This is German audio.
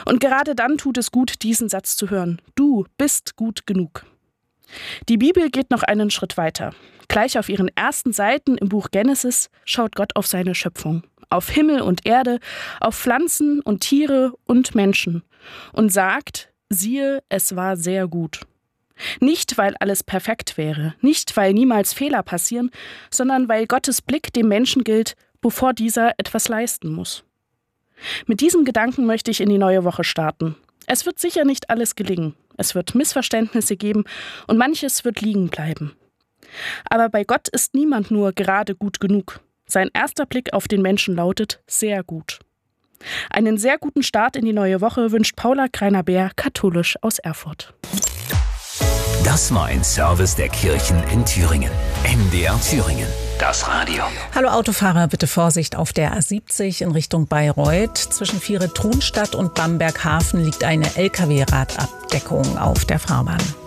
Und gerade dann tut es gut, diesen Satz zu hören. Du bist gut genug. Die Bibel geht noch einen Schritt weiter. Gleich auf ihren ersten Seiten im Buch Genesis schaut Gott auf seine Schöpfung. Auf Himmel und Erde, auf Pflanzen und Tiere und Menschen. Und sagt, siehe, es war sehr gut. Nicht, weil alles perfekt wäre, nicht, weil niemals Fehler passieren, sondern weil Gottes Blick dem Menschen gilt, bevor dieser etwas leisten muss. Mit diesem Gedanken möchte ich in die neue Woche starten. Es wird sicher nicht alles gelingen. Es wird Missverständnisse geben und manches wird liegen bleiben. Aber bei Gott ist niemand nur gerade gut genug. Sein erster Blick auf den Menschen lautet sehr gut. Einen sehr guten Start in die neue Woche wünscht Paula Greiner-Beer, katholisch aus Erfurt. Das war ein Service der Kirchen in Thüringen. MDR Thüringen. Das Radio. Hallo Autofahrer, bitte Vorsicht auf der A70 in Richtung Bayreuth. Zwischen Viere-Thunstadt und Bamberg-Hafen liegt eine Lkw-Radabdeckung auf der Fahrbahn.